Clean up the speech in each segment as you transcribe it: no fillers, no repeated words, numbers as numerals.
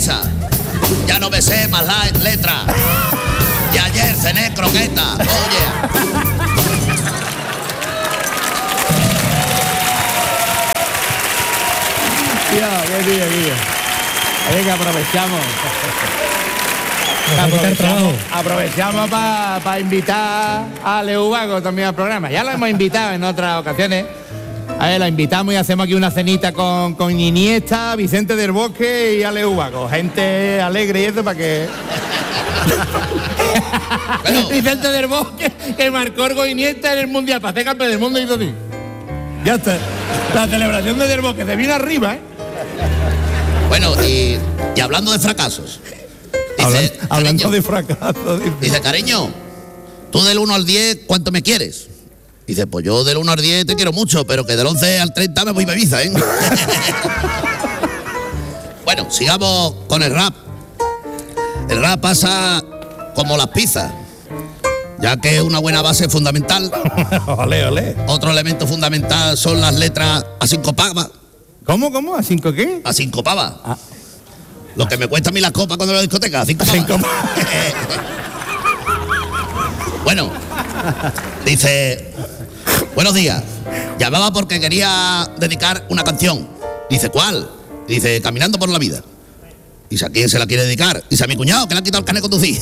Ya no me sé más la letra. Y ayer cené croqueta. Oye. Qué bien. Venga, aprovechamos para invitar a Leo Vago también al programa. Ya lo hemos invitado en otras ocasiones. A ver, la invitamos y hacemos aquí una cenita con Iniesta, Vicente del Bosque y Ale Ubago. Gente alegre y eso para que... Bueno. Vicente del Bosque, que marcó el gol Iniesta en el Mundial para hacer campeón del mundo y todo así. Ya está. La celebración de Del Bosque se vino arriba, ¿eh? Bueno, y hablando de fracasos. Dice, hablando de fracasos. Dice, cariño, tú del 1 al 10, ¿cuánto me quieres? Dice, pues yo del 1 al 10 te quiero mucho, pero que del 11 al 30 me voy a Ibiza, ¿eh? Bueno, sigamos con el rap. El rap pasa como las pizzas, ya que es una buena base fundamental. Olé. Otro elemento fundamental son las letras asincopadas. ¿Cómo? ¿A 5 qué? Asincopadas. Lo que me cuesta a mí las copas cuando voy a la discoteca, asincopadas. Bueno, dice... Buenos días. Llamaba porque quería dedicar una canción. Dice, ¿cuál? Dice, Caminando por la vida. Dice, ¿a quién se la quiere dedicar? Dice, a mi cuñado, que le han quitado el carnet de conducir.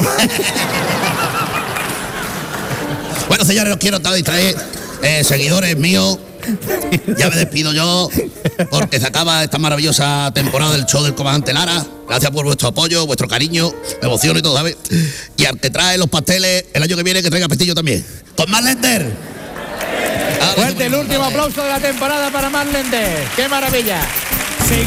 Bueno, señores, os quiero distraer. Seguidores míos, ya me despido yo, porque se acaba esta maravillosa temporada del show del comandante Lara. Gracias por vuestro apoyo, vuestro cariño, emoción y todo, ¿sabes? Y al que trae los pasteles, el año que viene que traiga pestillo también. ¡Con más Lender! Fuerte el último aplauso de la temporada para Marlender. ¡Qué maravilla!